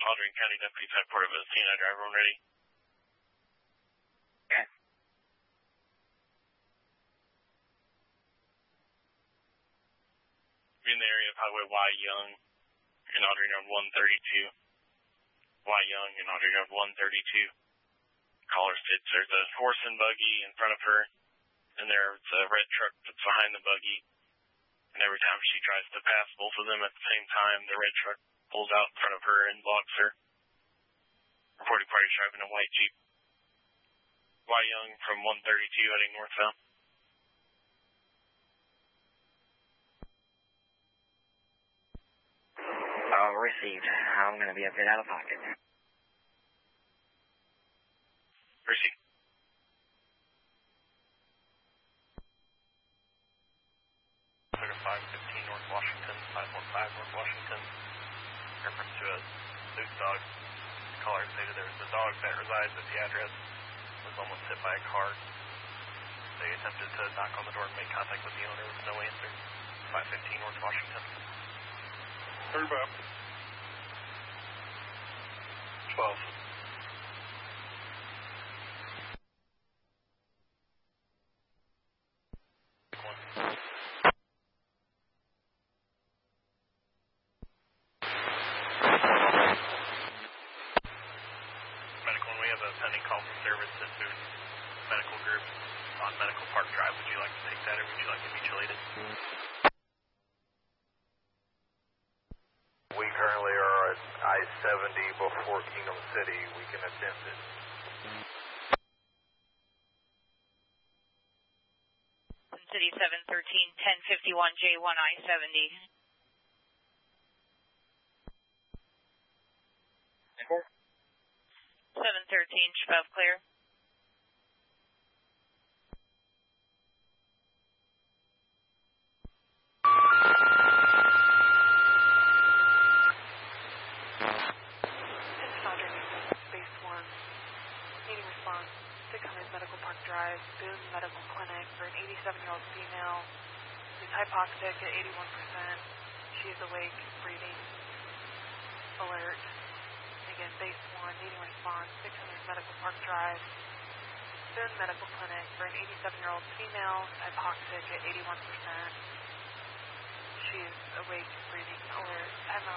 Aldrin County deputies have part of a CNI driver when ready. Okay. Be in the area of Highway Y Young and Audrey Yard 132. Y Young and Audrey Yard 132. Caller states there's a horse and buggy in front of her, and there's a red truck that's behind the buggy. And every time she tries to pass both of them at the same time, the red truck pulls out in front of her and blocks her. Reported party driving a white Jeep. Y Young from 132 heading northbound. Received. I'm going to be a bit out of pocket. Received. Clear to 515 North Washington, 515 North Washington. Reference to a loose dog. The caller stated there was a dog that resides at the address. Was almost hit by a car. They attempted to knock on the door and make contact with the owner with no answer. 515 North Washington. Heard about 12. Medical, we have a pending call from service at Boone Medical Group on Medical Park Drive. Would you like to take that, or would you like to be chelated? We currently are at I-70 before Kingdom City. We can attempt it. City 713, 1051 J1 I-70. 713, Cheval clear. Response, 600 Medical Park Drive, Boone Medical Clinic for an 87-year-old female who's hypoxic at 81%. She is awake, breathing, alert. Again, base 1, needing response, 600 Medical Park Drive, Boone Medical Clinic for an 87-year-old female who's hypoxic at 81%. She is awake, breathing, alert. Time out.